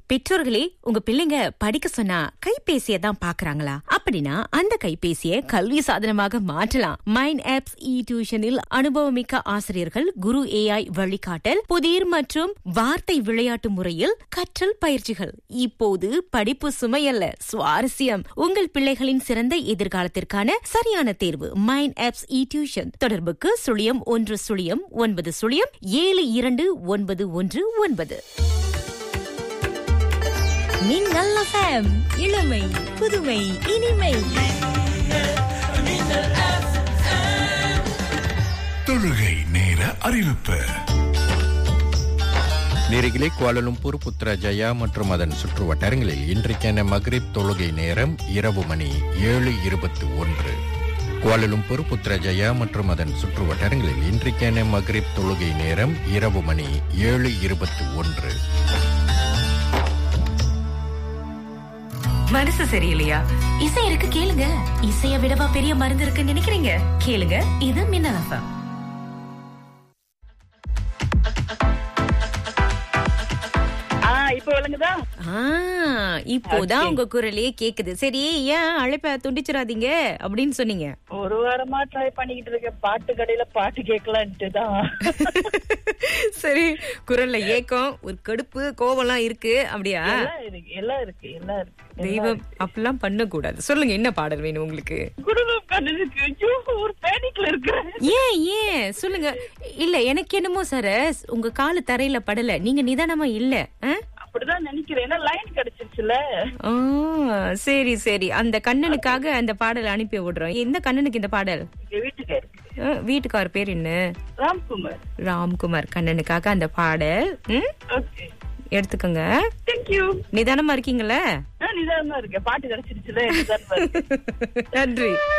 பெற்றோர்களே, உங்க பிள்ளைங்க படிக்க சொன்னா கைபேசியை தான் பாக்குறாங்களா? அப்படின்னா அந்த கைபேசியை கல்வி சாதனமாக மாற்றலாம். மைண்ட் ஆப்ஸ் டியூஷனில் அனுபவமிக்க ஆசிரியர்கள், குரு AI வழிகாட்டல், புதிர் மற்றும் வார்த்தை விளையாட்டு முறையில் கற்றல் பயிற்சிகள். இப்போது படிப்பு சுமையல்ல, சுவாரஸ்யம். உங்கள் பிள்ளைகளின் சிறந்த எதிர்காலத்திற்கான சரியான தேர்வு மைண்ட் ஆப்ஸ் டியூஷன். தொடர்புக்கு 0109721919. மின்னல் FM, இளமை புதுமை இனிமை. தொழுகை நேர அறிவிப்பு. நேரிகளே, குவாலலும்பூர், புத்ராஜயா மற்றும் அதன் சுற்று வட்டாரங்களில் இன்றைக்கான மக்ரிப் தொழுகை நேரம் இரவு மணி 7:21. குவாலலும்பூர், புத்ராஜயா மற்றும் அதன் சுற்று வட்டாரங்களில் இன்றைக்கான மக்ரிப் தொழுகை நேரம் இரவு மணி 7:21. மனசு சரியில்லையா? இசை இருக்கு, கேளுங்க. இசைய விடவா பெரிய மருந்து இருக்குன்னு நினைக்கிறீங்க? கேளுங்க, இது மின்னல் FM. இப்ப விளங்குதா? இப்போதான் உங்க குரலே கேக்குது. சரி, ஏன் அழைப்ப துண்டிச்சிடாதீங்க அப்படின்னு சொன்னீங்க? ஒரு வாரமா ட்ரை பண்ணிக்கிட்டு இருக்கேன், பாட்டு கடையில பாட்டு கேட்கலான்ட்டு தான். சரி, குரல்ல ஏக்கம், ஒரு கடுப்பு, கோவம்லாம் இருக்கு அப்படியா? எல்லாம் இருக்கு. தெய்வம் அப்படிலாம் பண்ண கூடாது. சொல்லுங்க, என்ன பாடல் வேணும் உங்களுக்கு? குடும்பம் கண்ணுக்கு ஒரு பேனிக்ல இருக்கிறேன். ஏன் சொல்லுங்க. இல்ல, எனக்கு என்னமோ சரஸ், உங்க காலு தரையில படல, நீங்க நிதானமா இல்ல. அப்படிதான் நினைக்கிறேன், ஏன்னா லைன் கிடைச்சிருச்சுல. சரி சரி, அந்த கண்ணனுக்காக அந்த பாடல் அனுப்பி விடுறோம். எந்த கண்ணனுக்கு இந்த பாடல்? வீட்டுக்கார் பேர் என்ன? ராம்குமார் கண்ணனுக்காக அந்த பாடல். எடுத்துக்கோங்க. நிதானமா இருக்கீங்களா? நிதானமா இருக்கேன், பாட்டு கிடைச்சிருச்சுல. நன்றி.